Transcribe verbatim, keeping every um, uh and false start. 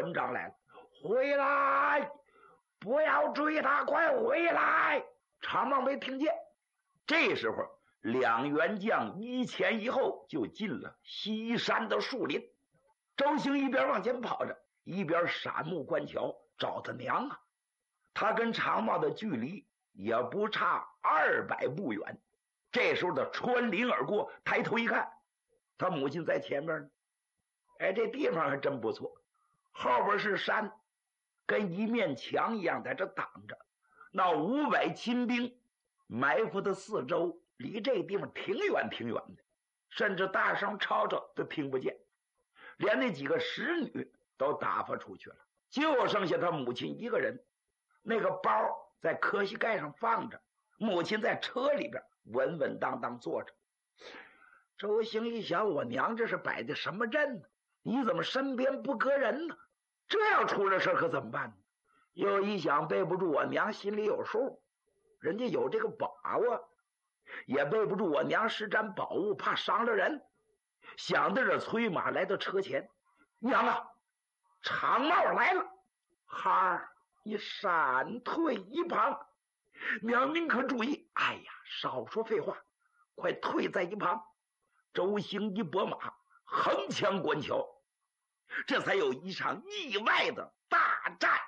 村长来了，回来，不要追他，快回来！常茂没听见。这时候两员将一前一后就进了西山的树林。周兴一边往前跑着，一边闪目观瞧，找他娘啊！他跟常茂的距离也不差二百步远。这时候他穿林而过，抬头一看，他母亲在前面呢。哎，这地方还真不错，后边是山，跟一面墙一样在这挡着。那五百亲兵埋伏的四周，离这地方挺远挺远的，甚至大声吵吵都听不见。连那几个使女都打发出去了，就剩下他母亲一个人。那个包在磕膝盖上放着，母亲在车里边稳稳当当坐着。周兴一想，我娘这是摆的什么阵呢？你怎么身边不搁人呢？这要出了事可怎么办呢？又一想，背不住我娘心里有数，人家有这个把握，也背不住我娘施展宝物，怕伤了人。想到这，催马来到车前，娘啊，常茂来了！孩儿，你闪退一旁，娘您可注意！哎呀，少说废话，快退在一旁。周兴一拨马，横枪观瞧，这才有一场意外的大战。